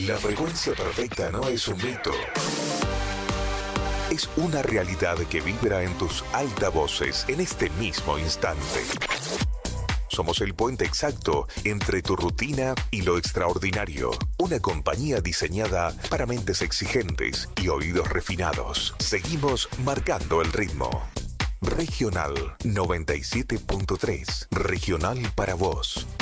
La frecuencia perfecta no es un mito. Es una realidad que vibra en tus altavoces en este mismo instante. Somos el puente exacto entre tu rutina y lo extraordinario. Una compañía diseñada para mentes exigentes y oídos refinados. Seguimos marcando el ritmo. Regional 97.3. Regional para vos.